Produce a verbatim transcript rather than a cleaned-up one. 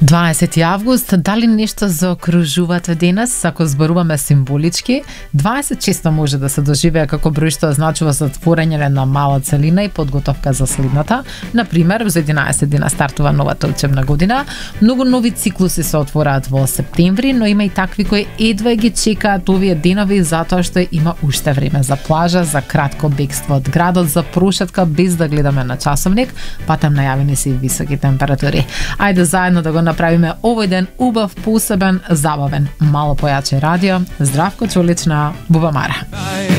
дваесети август, дали нешто заокружувате денес? Ако зборуваме символички, дваесет често може да се доживее како број што означува затворање на мала целина и подготовка за следната. Например, за единаесет дена стартува новата учебна година. Многу нови циклуси се отвораат во септември, но има и такви кои едва ги чекаат овие денови затоа што има уште време за плажа, за кратко бегство од градот, за прошетка без да гледаме на часовник, патем најавени се и високи температури. Ајде заедно да го направиме овој ден убав, посебен, забавен. Мало појаче радио. Здравко Чолич на Бубамара.